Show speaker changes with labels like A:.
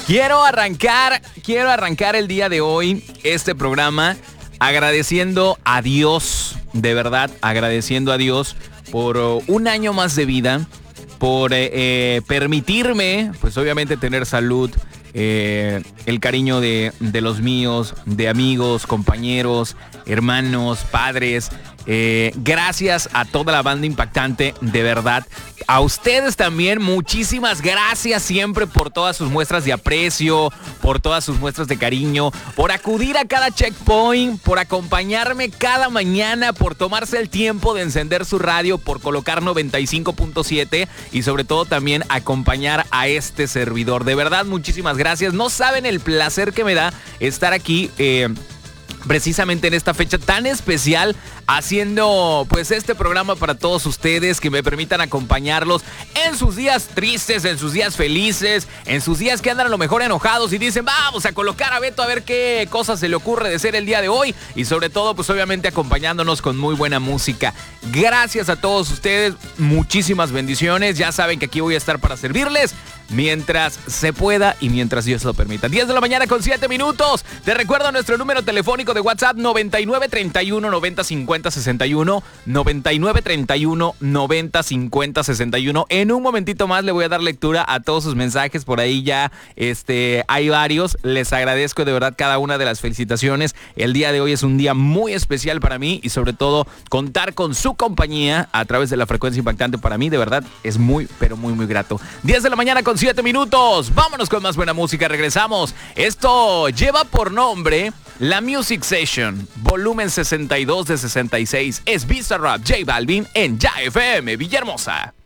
A: Quiero arrancar el día de hoy este programa agradeciendo a Dios, de verdad, agradeciendo a Dios por un año más de vida, por permitirme, pues obviamente tener salud, el cariño de los míos, de amigos, compañeros, hermanos, padres. Gracias a toda la banda impactante, de verdad. A ustedes también, muchísimas gracias siempre por todas sus muestras de aprecio, por todas sus muestras de cariño, por acudir a cada checkpoint, por acompañarme cada mañana, por tomarse el tiempo de encender su radio, por colocar 95.7 y sobre todo también acompañar a este servidor. De verdad, muchísimas gracias. No saben el placer que me da estar aquí precisamente en esta fecha tan especial, haciendo pues este programa para todos ustedes, que me permitan acompañarlos en sus días tristes, en sus días felices, en sus días que andan a lo mejor enojados y dicen vamos a colocar a Beto a ver qué cosas se le ocurre de ser el día de hoy, y sobre todo pues obviamente acompañándonos con muy buena música. Gracias a todos ustedes, muchísimas bendiciones. Ya saben que aquí voy a estar para servirles mientras se pueda y mientras Dios lo permita. 10 de la mañana con 7 minutos. Te recuerdo nuestro número telefónico de WhatsApp: 9931 90 50 61, 9931 90 50 61. En un momentito más le voy a dar lectura a todos sus mensajes. Por ahí ya hay varios. Les agradezco de verdad cada una de las felicitaciones. El día de hoy es un día muy especial para mí, y sobre todo contar con su compañía a través de la frecuencia impactante para mí de verdad es muy, pero muy, muy grato. 10 de la mañana con 7 minutos. Vámonos con más buena música. Regresamos. Esto lleva por nombre La Music Session, volumen 62 de 66. Es Bizarrap, J Balvin en Ya FM Villahermosa.